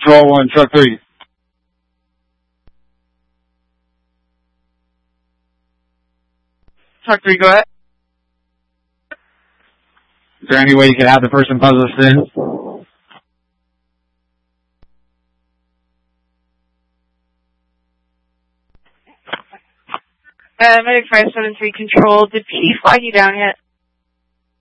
Control 1, truck 3. Truck 3, go ahead. Is there any way you could have the person buzz us in? Medic 573 Control, did P flag you down yet?